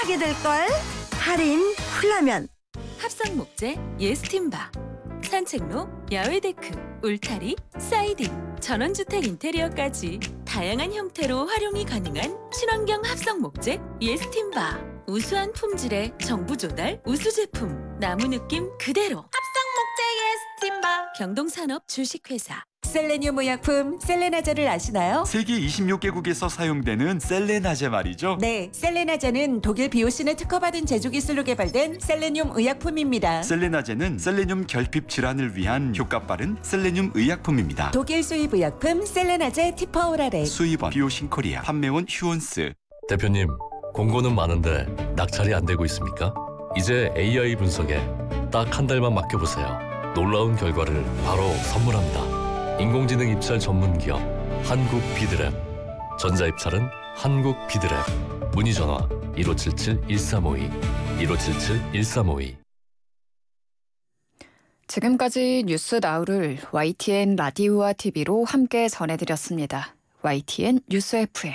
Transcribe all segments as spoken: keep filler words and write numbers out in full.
사게 될걸? 할인 훌라면. 합성 목재 예스팀바, 산책로, 야외 데크, 울타리, 사이딩, 전원주택 인테리어까지 다양한 형태로 활용이 가능한 친환경 합성 목재 예스팀바. 우수한 품질의 정부 조달 우수 제품, 나무 느낌 그대로. 합성 목재 예스팀바. 경동산업 주식회사. 셀레늄 의약품 셀레나제를 아시나요? 세계 이십육 개국에서 사용되는 셀레나제 말이죠. 네, 셀레나제는 독일 비오신을 특허받은 제조 기술로 개발된 셀레늄 의약품입니다. 셀레나제는 셀레늄 결핍 질환을 위한 효과 빠른 셀레늄 의약품입니다. 독일 수입 의약품 셀레나제 티퍼오라레. 수입원 비오신 코리아, 판매원 휴온스. 대표님, 공고는 많은데 낙찰이 안 되고 있습니까? 이제 에이아이 분석에 딱 한 달만 맡겨보세요. 놀라운 결과를 바로 선물합니다. 인공지능 입찰 전문 기업 한국 비드랩. 전자 입찰은 한국 비드랩. 문의 전화 일오칠칠 일삼오이 일오칠칠 일삼오이. 지금까지 뉴스 나우를 와이티엔 라디오와 티비로 함께 전해드렸습니다. 와이티엔 뉴스 에프엠.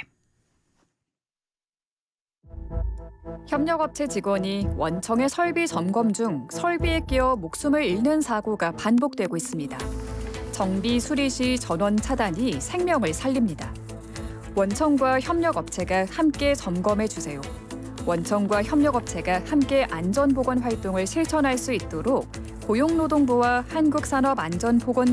협력업체 직원이 원청의 설비 점검 중 설비에 끼어 목숨을 잃는 사고가 반복되고 있습니다. 정비 수리 시 전원 차단이 생명을 살립니다. 원청과 협력업체가 함께 점검해 주세요. 원청과 협력업체가 함께 안전보건 활동을 실천할 수 있도록 고용노동부와 한국산업안전보건